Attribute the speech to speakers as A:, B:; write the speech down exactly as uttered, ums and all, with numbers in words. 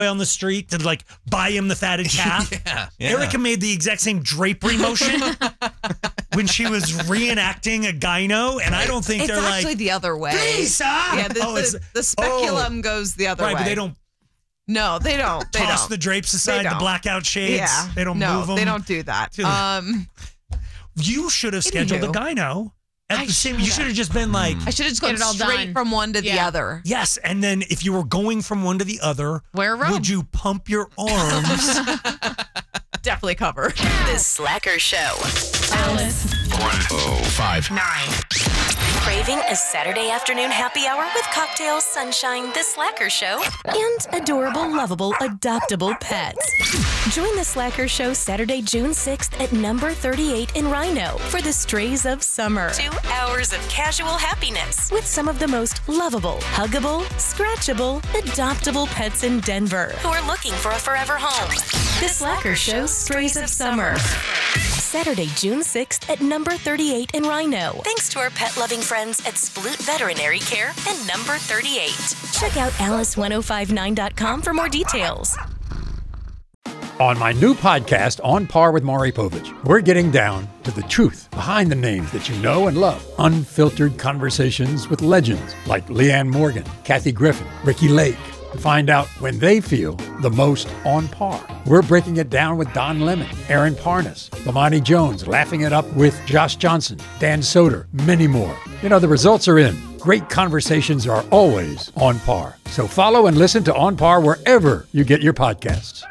A: on the street to like buy him the fatted calf.
B: yeah, yeah.
A: Erica made the exact same drapery motion when she was reenacting a gyno, and I don't think
C: it's
A: they're
C: actually
A: like
C: the other way.
A: Lisa!
C: Yeah, the,
A: oh, it's,
C: the, the speculum oh. goes the other
A: right,
C: way.
A: But they don't.
C: No, they don't. They
A: toss
C: don't.
A: the drapes aside, the blackout shades.
C: Yeah,
A: they don't
C: no,
A: move them.
C: they don't do that. Um,
A: you should have scheduled a gyno. At
C: I
A: the same, you should have just been like,
C: I should have just gone it all straight done. from one to yeah. the other.
A: Yes, and then if you were going from one to the other,
D: wear a robe.
A: Would you pump your arms?
C: Definitely cover.
E: The Slacker Show.
F: Alice.
G: one oh five
E: nine. Craving a Saturday afternoon happy hour with cocktails, sunshine, The Slacker Show, and adorable, lovable, adoptable pets. Join The Slacker Show Saturday, June sixth at number thirty-eight in Rhino for the Strays of Summer. Two hours of casual happiness with some of the most lovable, huggable, scratchable, adoptable pets in Denver who are looking for a forever home. The Slacker Show Strays of Summer. Saturday, June sixth at number thirty-eight in Rhino. Thanks to our pet-loving friends at Sploot Veterinary Care and number thirty-eight. Check out alice ten fifty-nine dot com for more details.
H: On my new podcast, On Par with Maury Povich, we're getting down to the truth behind the names that you know and love. Unfiltered conversations with legends like Leanne Morgan, Kathy Griffin, Ricky Lake. To find out when they feel the most on par. We're breaking it down with Don Lemon, Aaron Parnas, Lamani Jones, laughing it up with Josh Johnson, Dan Soder, many more. You know, the results are in. Great conversations are always on par. So follow and listen to On Par wherever you get your podcasts.